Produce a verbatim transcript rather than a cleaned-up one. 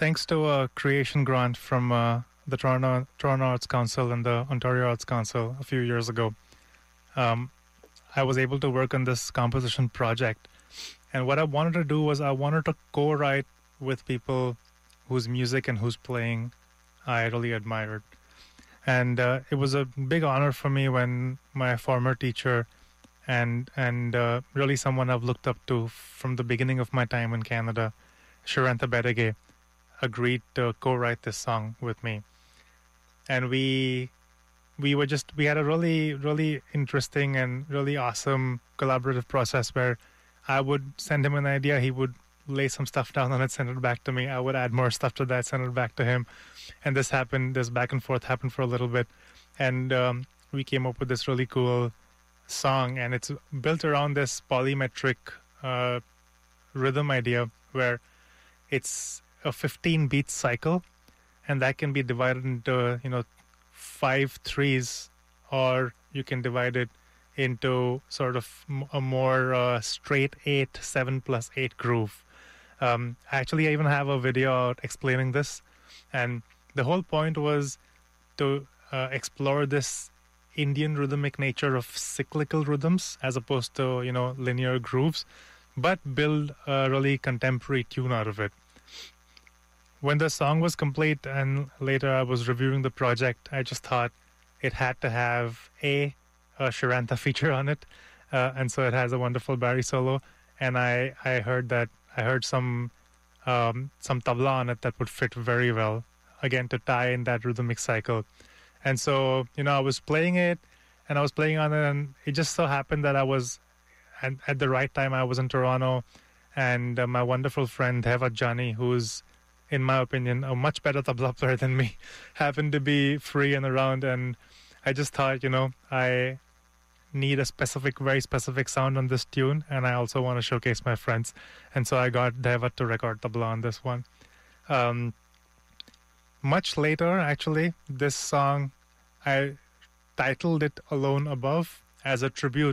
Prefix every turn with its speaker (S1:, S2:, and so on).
S1: thanks to a creation grant from uh, the Toronto, Toronto Arts Council and the Ontario Arts Council a few years ago, um, I was able to work on this composition project. And what I wanted to do was I wanted to co-write with people whose music and whose playing I really admired. And uh, it was a big honor for me when my former teacher and and uh, really someone I've looked up to from the beginning of my time in Canada, Sharanta Bedege, agreed to co-write this song with me. And we we were just we had a really really interesting and really awesome collaborative process where I would send him an idea, he would lay some stuff down on it, send it back to me. I would add more stuff to that, send it back to him. And this happened, this back and forth happened for a little bit. And um, we came up with this really cool song. And it's built around this polymetric uh, rhythm idea where it's a fifteen beat cycle. And that can be divided into, you know, five threes, or you can divide it into sort of a more uh, straight eight, seven plus eight groove. Um, actually, I even have a video out explaining this. And the whole point was to uh, explore this Indian rhythmic nature of cyclical rhythms as opposed to, you know, linear grooves, but build a really contemporary tune out of it. When the song was complete and later I was reviewing the project, I just thought it had to have a, a Sharanta feature on it. Uh, and so it has a wonderful bari solo. And I, I heard that I heard some um, some tabla on it that would fit very well, again, to tie in that rhythmic cycle. And so, you know, I was playing it, and I was playing on it, and it just so happened that I was, at, at the right time, I was in Toronto, and uh, my wonderful friend, Deva Jani, who's, in my opinion, a much better tabla player than me, happened to be free and around, and I just thought, you know, I need a specific, very specific sound on this tune, and I also want to showcase my friends. And so I got Deva to record tabla on this one. Um, much later, actually, this song, I titled it Alone Above as a tribute